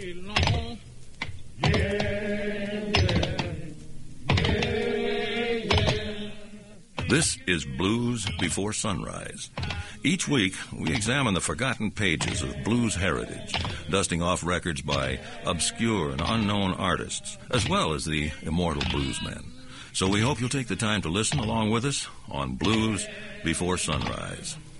long. This is Blues Before Sunrise. Each week, we examine the forgotten pages of blues heritage, dusting off records by obscure and unknown artists, as well as the immortal bluesmen. So we hope you'll take the time to listen along with us on Blues Before Sunrise.